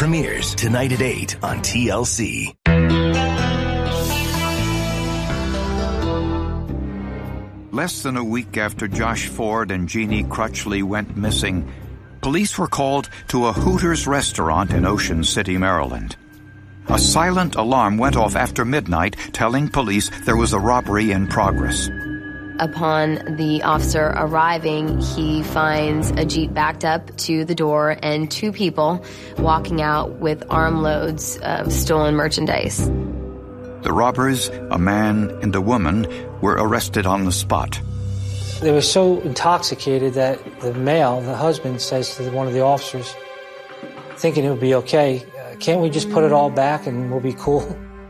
premieres tonight at 8 on TLC. Less than a week after Josh Ford and Jeannie Crutchley went missing, police were called to a Hooters restaurant in Ocean City, Maryland. A silent alarm went off after midnight, telling police there was a robbery in progress. Upon the officer arriving, he finds a Jeep backed up to the door and two people walking out with armloads of stolen merchandise. The robbers, a man and a woman, were arrested on the spot. They were so intoxicated that the male, the husband, says to one of the officers, thinking it would be okay, can't we just put it all back and we'll be cool?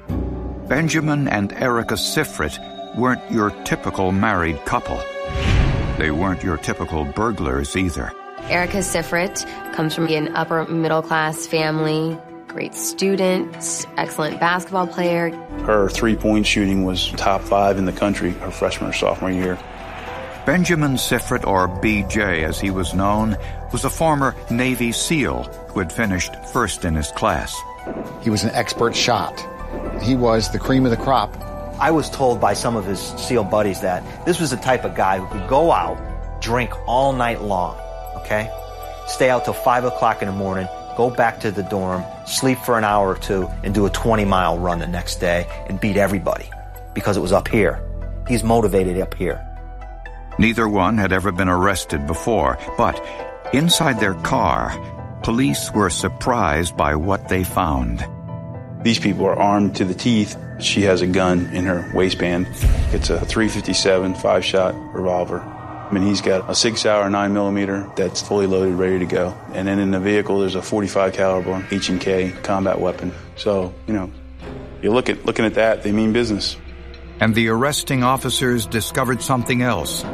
Benjamin and Erica Sifrit weren't your typical married couple. They weren't your typical burglars either. Erica Sifrit comes from an upper middle class family, great student, excellent basketball player. Her three-point shooting was top 5 in the country her freshman or sophomore year. Benjamin Sifrit, or BJ as he was known, was a former Navy SEAL who had finished first in his class. He was an expert shot. He was the cream of the crop. I was told by some of his SEAL buddies that this was the type of guy who could go out, drink all night long, okay? Stay out till 5 o'clock in the morning, go back to the dorm, sleep for an hour or two, and do a 20-mile run the next day and beat everybody because it was up here. He's motivated up here. Neither one had ever been arrested before, but inside their car, police were surprised by what they found. These people are armed to the teeth. She has a gun in her waistband. It's a .357 5-shot revolver. I mean, he's got a 6-hour 9mm that's fully loaded, ready to go. And then in the vehicle, there's a .45 caliber H&K combat weapon. So, you're looking at that, they mean business. And the arresting officers discovered something else.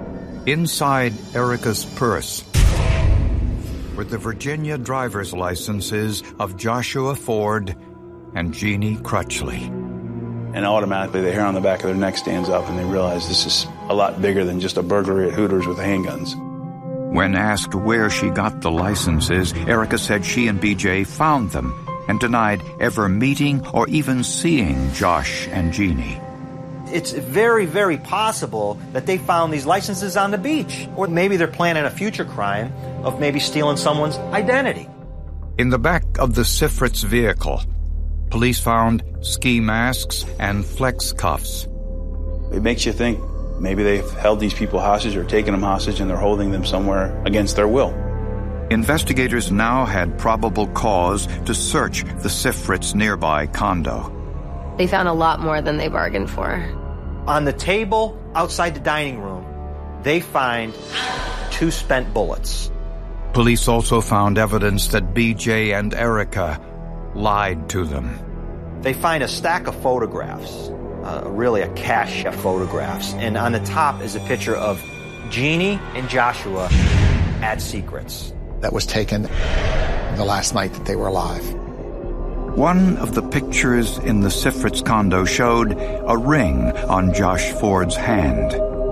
Inside Erica's purse were the Virginia driver's licenses of Joshua Ford and Jeannie Crutchley. And automatically the hair on the back of their neck stands up and they realize this is a lot bigger than just a burglary at Hooters with handguns. When asked where she got the licenses, Erica said she and BJ found them and denied ever meeting or even seeing Josh and Jeannie. It's very, very possible that they found these licenses on the beach. Or maybe they're planning a future crime of maybe stealing someone's identity. In the back of the Sifrit's vehicle, police found ski masks and flex cuffs. It makes you think maybe they've held these people hostage or taken them hostage and they're holding them somewhere against their will. Investigators now had probable cause to search the Sifrit's nearby condo. They found a lot more than they bargained for. On the table outside the dining room, they find 2 spent bullets. Police also found evidence that BJ and Erica lied to them. They find a stack of photographs, really a cache of photographs, and on the top is a picture of Jeannie and Joshua at Secrets. That was taken the last night that they were alive. One of the pictures in the Sifrit's condo showed a ring on Josh Ford's hand.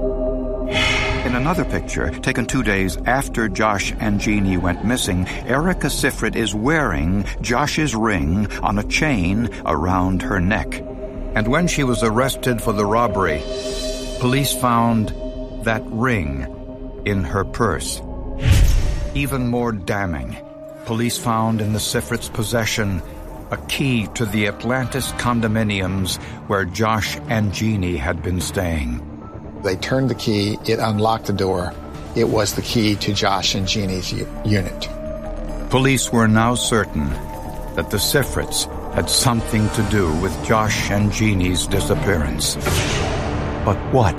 In another picture, taken 2 days after Josh and Jeannie went missing, Erica Sifrit is wearing Josh's ring on a chain around her neck. And when she was arrested for the robbery, police found that ring in her purse. Even more damning, police found in the Sifrit's possession a key to the Atlantis condominiums where Josh and Jeannie had been staying. They turned the key, it unlocked the door. It was the key to Josh and Jeannie's unit. Police were now certain that the Sifrits had something to do with Josh and Jeannie's disappearance. But what?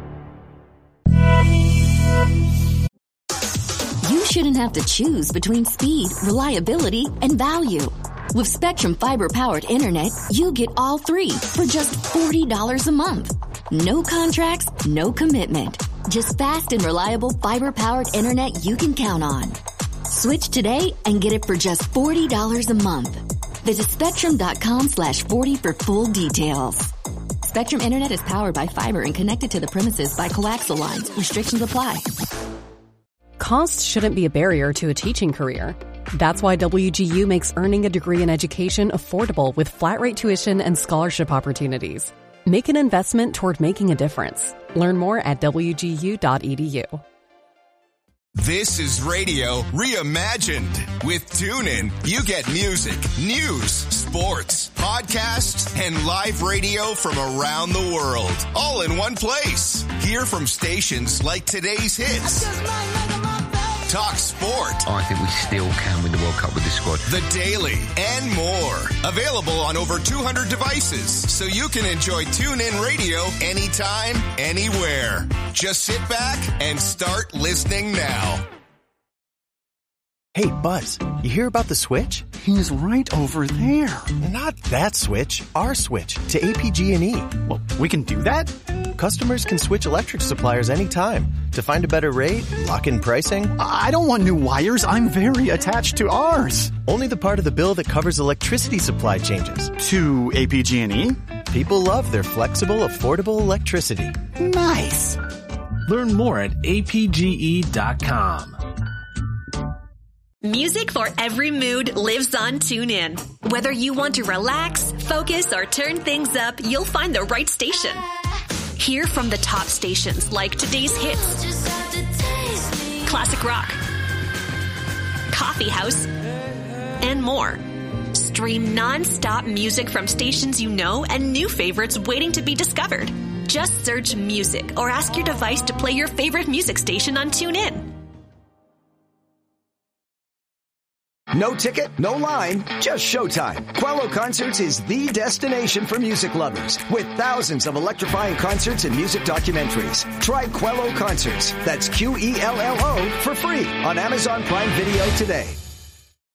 You shouldn't have to choose between speed, reliability, and value. With Spectrum Fiber-powered internet, you get all 3 for just $40 a month. No contracts, no commitment. Just fast and reliable fiber-powered internet you can count on. Switch today and get it for just $40 a month. Visit Spectrum.com/40 for full details. Spectrum Internet is powered by fiber and connected to the premises by coaxial lines. Restrictions apply. Cost shouldn't be a barrier to a teaching career. That's why WGU makes earning a degree in education affordable with flat-rate tuition and scholarship opportunities. Make an investment toward making a difference. Learn more at wgu.edu. This is radio reimagined. With TuneIn, you get music, news, sports, podcasts, and live radio from around the world, all in one place. Hear from stations like today's hits, Talk Sport. I think we still can win the World Cup with this squad. The Daily, and more. Available on over 200 devices, so you can enjoy TuneIn Radio anytime, anywhere. Just sit back and start listening now. Hey, Buzz, you hear about the switch? He's right over there. Not that switch, our switch to APG&E. Well, we can do that? Customers can switch electric suppliers anytime to find a better rate, lock in pricing. I don't want new wires. I'm very attached to ours. Only the part of the bill that covers electricity supply changes. To APG&E? People love their flexible, affordable electricity. Nice. Learn more at apge.com. Music for every mood lives on TuneIn. Whether you want to relax, focus, or turn things up, you'll find the right station. Hear from the top stations like today's hits, classic rock, coffee house, and more. Stream non-stop music from stations you know and new favorites waiting to be discovered. Just search music or ask your device to play your favorite music station on TuneIn. No ticket, no line, just showtime. Quello Concerts is the destination for music lovers with thousands of electrifying concerts and music documentaries. Try Quello Concerts, that's Quello, for free on Amazon Prime Video today.